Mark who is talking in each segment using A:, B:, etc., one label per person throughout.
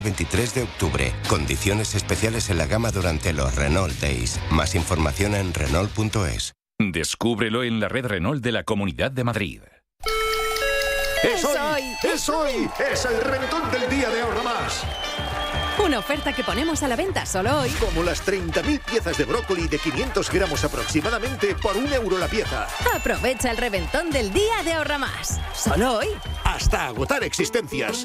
A: 23 de octubre. Condiciones especiales en la gama durante los Renault Days. Más información en Renault.es.
B: Descúbrelo en la red Renault de la Comunidad de Madrid.
C: ¡Es hoy! ¡Es hoy! ¡Es el reventón del día de Ahorra Más!
D: Una oferta que ponemos a la venta solo hoy.
C: Como las 30.000 piezas de brócoli de 500 gramos aproximadamente por €1 la pieza.
D: Aprovecha el reventón del día de Ahorra Más. Solo hoy.
C: Hasta agotar existencias.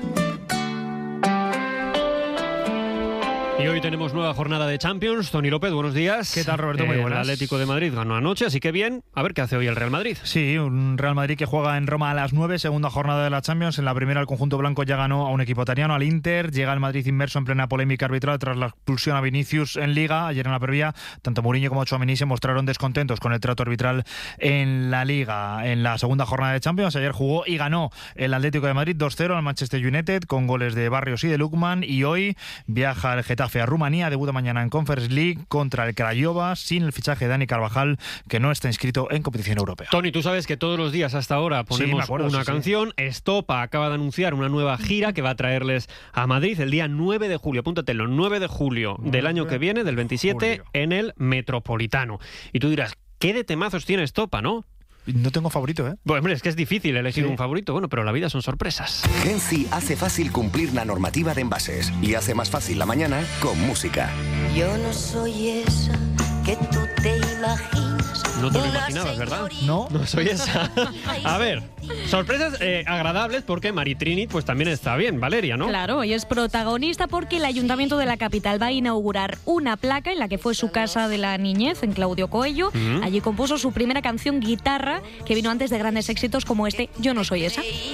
E: Y hoy tenemos nueva jornada de Champions. Tony López, buenos días.
F: ¿Qué tal, Roberto? Muy buenas.
E: El Atlético de Madrid ganó anoche, así que bien. A ver qué hace hoy el Real Madrid.
F: Sí, un Real Madrid que juega en Roma a las 9, segunda jornada de la Champions. En la primera el conjunto blanco ya ganó a un equipo italiano, al Inter. Llega el Madrid inmerso en plena polémica arbitral tras la expulsión a Vinicius en Liga. Ayer en la previa, tanto Mourinho como Tchouaméni se mostraron descontentos con el trato arbitral en la Liga. En la segunda jornada de Champions, ayer jugó y ganó el Atlético de Madrid 2-0 al Manchester United con goles de Barrios y de Lookman. Y hoy viaja el Getafe a Rumanía, debuta mañana en Conference League contra el Craiova, sin el fichaje de Dani Carvajal, que no está inscrito en competición europea.
E: Tony, tú sabes que todos los días hasta ahora ponemos una canción. Estopa acaba de anunciar una nueva gira que va a traerles a Madrid el día 9 de julio. Apúntatelo, 9 de julio del año que viene, del 27, en el Metropolitano. Y tú dirás, ¿qué de temazos tiene Estopa, no?
F: No tengo favorito, ¿eh?
E: Bueno, hombre, es que es difícil elegir un favorito. Bueno, pero la vida son sorpresas.
G: Genci hace fácil cumplir la normativa de envases y hace más fácil la mañana con música.
H: Yo no soy esa que tú te imaginas.
E: No te lo imaginabas, ¿verdad?
F: No
E: soy esa. A ver, sorpresas agradables porque Maritrini pues también está bien, Valeria, ¿no?
I: Claro, y es protagonista porque el Ayuntamiento de la capital va a inaugurar una placa en la que fue su casa de la niñez, en Claudio Coello. Allí compuso su primera canción, Guitarra, que vino antes de grandes éxitos como este, Yo no soy esa.